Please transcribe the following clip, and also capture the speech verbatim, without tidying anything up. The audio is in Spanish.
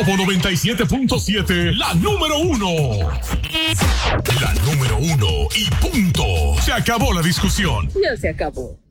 Turbo noventa y siete punto siete, la número uno. La número uno y punto. Se acabó la discusión. Ya se acabó.